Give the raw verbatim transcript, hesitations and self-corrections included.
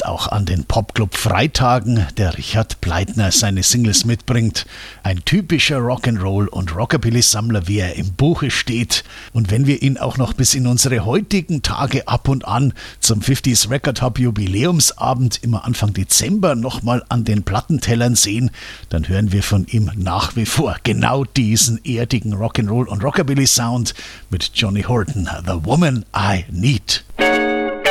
auch an den Popclub Freitagen der Richard Pleitner seine Singles mitbringt. Ein typischer Rock'n'Roll- und Rockabilly-Sammler, wie er im Buche steht. Und wenn wir ihn auch noch bis in unsere heutigen Tage ab und an zum fünfziger Record Hub Jubiläumsabend immer Anfang Dezember nochmal an den Plattentellern sehen, dann hören wir von ihm nach wie vor genau diesen erdigen Rock'n'Roll- und Rockabilly-Sound mit Johnny Horton, The Woman I Need.